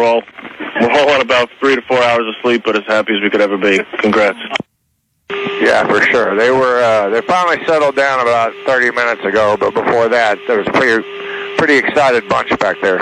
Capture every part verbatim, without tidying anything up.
all we're all on about three to four hours of sleep, but as happy as we could ever be. Congrats. Yeah, for sure. They were uh, they finally settled down about thirty minutes ago, but before that, there was a pretty pretty excited bunch back there.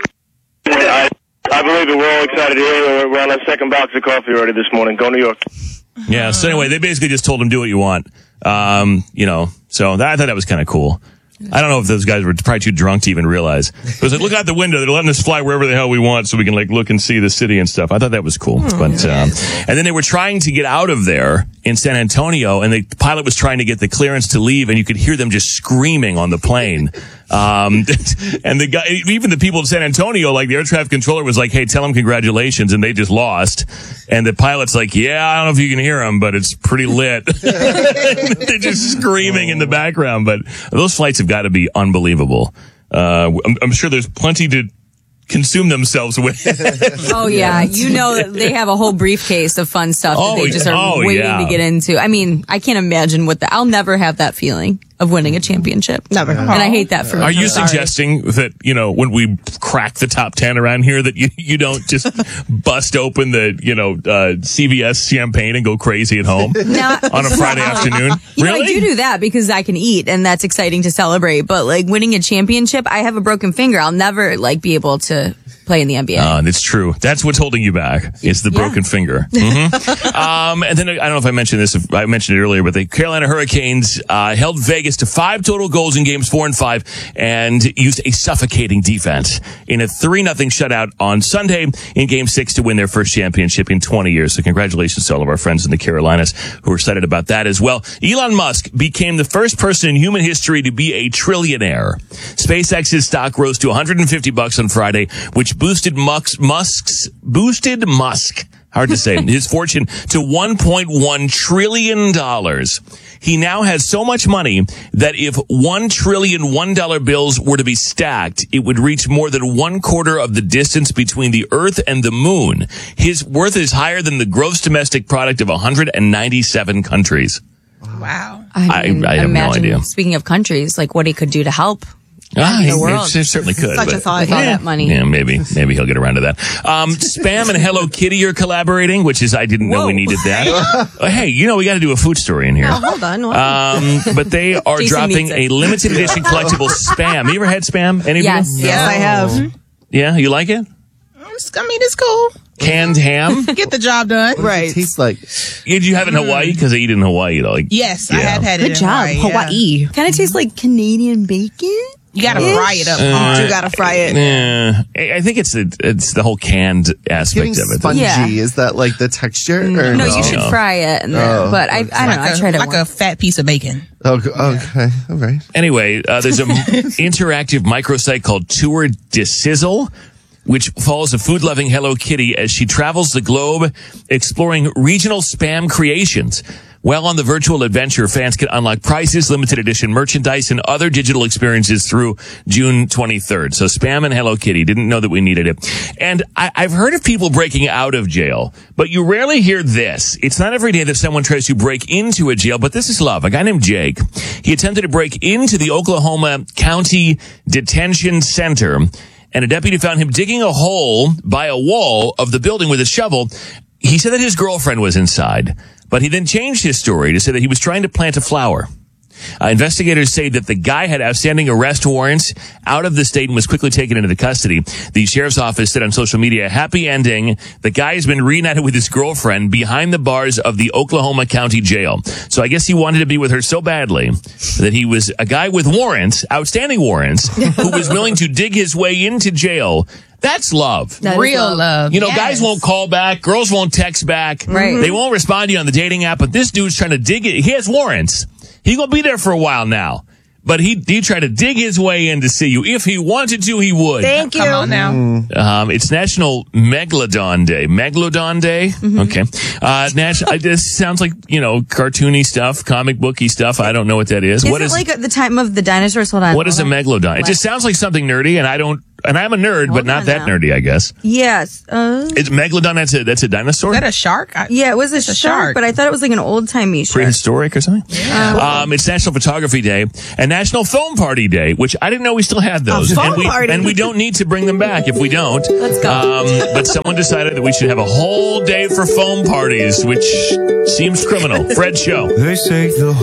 I, I believe it. We're all excited here. We're on our second box of coffee already this morning. Go New York. Yeah. So anyway, they basically just told him do what you want. Um, you know. So that, I thought that was kind of cool. I don't know if those guys were probably too drunk to even realize. It was like, look out the window. They're letting us fly wherever the hell we want so we can like look and see the city and stuff. I thought that was cool. Oh, but um, and then they were trying to get out of there in San Antonio, and the pilot was trying to get the clearance to leave, and you could hear them just screaming on the plane. Um, and the guy, even the people in San Antonio, like the air traffic controller was like, hey, tell them congratulations. And they just lost. And the pilot's like, yeah, I don't know if you can hear them, but it's pretty lit. They're just screaming in the background. But those flights have got to be unbelievable. Uh, I'm, I'm sure there's plenty to consume themselves with. Oh, yeah. You know that they have a whole briefcase of fun stuff Oh, that they just are oh, waiting yeah. to get into. I mean, I can't imagine what the, I'll never have that feeling of winning a championship. Never. And I hate that for me. Are you Sorry. suggesting that, you know, when we crack the top ten around here, that you, you don't just bust open the, you know, uh, C V S champagne and go crazy at home Now, on a Friday afternoon? You Really? know, I do do that because I can eat and that's exciting to celebrate. But like winning a championship, I have a broken finger. I'll never like be able to play in the N B A. Uh, that's true. That's what's holding you back. It's the Yeah. broken finger. Mm-hmm. um, and then I don't know if I mentioned this, if I mentioned it earlier, but the Carolina Hurricanes uh, held Vegas to five total goals in games four and five and used a suffocating defense in a three nothing shutout on Sunday in game six to win their first championship in twenty years. So congratulations to all of our friends in the Carolinas who are excited about that as well. Elon Musk became the first person in human history to be a trillionaire. SpaceX's stock rose to one hundred fifty bucks on Friday, which boosted Musk's, Musk's boosted Musk, hard to say, his fortune to one point one trillion dollars. He now has so much money that if one trillion one dollar bills were to be stacked, it would reach more than one quarter of the distance between the Earth and the moon. His worth is higher than the gross domestic product of one hundred ninety-seven countries. Wow. I, mean, I- I have no imagine, idea. Speaking of countries, like what he could do to help. Ah, the he, world. he certainly could. Such but, a thought. With all yeah, that money. Yeah, maybe. Maybe he'll get around to that. Um, Spam and Hello Kitty are collaborating, which is, I didn't know Whoa. we needed that. Uh, hey, you know, we got to do a food story in here. Oh, hold on. Hold Um, but they are Jason dropping needs a it. limited edition collectible Spam. You ever had Spam? Any of Yes. you? Yes, I have. Yeah, you like it? It's- I mean, it's cool. Canned ham? Get the job done. Right. It tastes like. Did you have it in Hawaii? Because I eat in Hawaii. Like, Yes, I Yeah. have had it Good in job, Hawaii. yeah. Hawaii. Kind of tastes like Canadian bacon. You gotta fry it up. hard. You gotta fry it. eh, I I think it's the it's the whole canned aspect Getting of it. spongy. Yeah. Is that like the texture? Or No, no, you should No. fry it. And then, Oh, but I, I don't know. I Like a- tried it like a once. fat piece of bacon. Oh, okay. All right. Anyway, uh, there's an interactive microsite called Tour de Sizzle, which follows a food-loving Hello Kitty as she travels the globe exploring regional Spam creations. While on the virtual adventure, fans can unlock prizes, limited edition merchandise, and other digital experiences through June twenty-third. So Spam and Hello Kitty, didn't know that we needed it. And I, I've heard of people breaking out of jail, but you rarely hear this. It's not every day that someone tries to break into a jail, but this is love. A guy named Jake, he attempted to break into the Oklahoma County Detention Center, and a deputy found him digging a hole by a wall of the building with a shovel. He said that his girlfriend was inside, but he then changed his story to say that he was trying to plant a flower. Uh, investigators say that the guy had outstanding arrest warrants out of the state and was quickly taken into the custody. The sheriff's office said on social media, happy ending. The guy has been reunited with his girlfriend behind the bars of the Oklahoma County Jail. So I guess he wanted to be with her so badly that he was a guy with warrants, outstanding warrants, who was willing to dig his way into jail. That's love. That is Real love. love. You know, Yes. guys won't call back. Girls won't text back. Right. They won't respond to you on the dating app. But this dude's trying to dig it. He has warrants. He's going to be there for a while now. But he he tried to dig his way in to see you. If he wanted to, he would. Thank you. Come on now. Um, it's National Megalodon Day. Megalodon Day? Mm-hmm. Okay. Uh, National, this sounds like, you know, cartoony stuff, comic booky stuff. I don't know what that is. Is What it is like at the time of the dinosaurs? Hold on. what is a hold on. megalodon? It just sounds like something nerdy, and I don't And I'm a nerd, but Hold not on that now. nerdy, I guess. Yes. Uh, It's Megalodon. That's a that's a dinosaur. Is that a shark? I, yeah, it was a It's a shark, shark. but I thought it was like an old timey shark. Prehistoric or something. Um, it's National Photography Day and National Foam Party Day, which I didn't know we still had those. foam and we party. and we don't need to bring them back if we don't. Let's go. Um, but someone decided that we should have a whole day for foam parties, which seems criminal. Fred Show. They say the